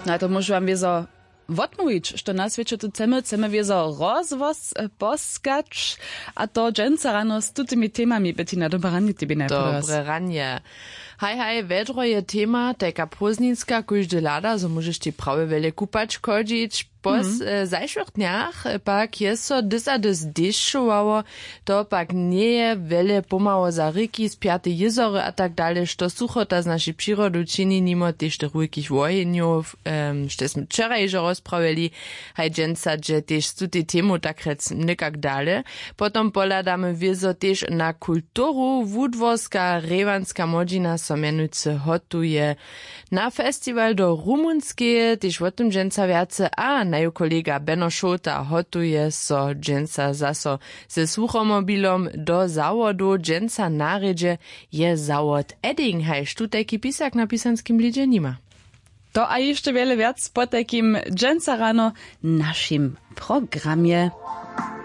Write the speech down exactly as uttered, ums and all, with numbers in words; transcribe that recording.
No to może wam wieso wotmówić, że na świecie tu chcemy, chcemy wieso rozwoz poskać, a to dżęca rano z tymi temami, Bettina, dobre ranie tebe najpierw. Dobre ranie. Hej, hej, vedro je tema, taka pozninska, kujždy lada, so możeš ti prawie wiele kupać chodzić. Pos mm -hmm. zajszłych dniach pak jest so dys a dys deszczowało, to pak nie je wiele pomało za ryki, spiate jezory a tak dalej, što sucho ta z naszej przyrody czyni, nimo też tych wielkich wojenów, um, što sme wczorajże rozprawili, hej dżęca, że też z tej temu tak rec nikak dalej. Potom poladamy wiezo też na kulturu, wódworska, rewanska modzina so mianujce hotuje na festiwal do rumunskie, też o tym dżęca wiace, a najo kolega Benno Šota hotuje so dżęca zaso ze słuchomobilom do zawodu. Dżęca naredzie je zawod Edding, hej, tu taki pisak na pisanskim lidzie nima. To a jeszcze wiele wiac po takim dżęca rano naszym programie.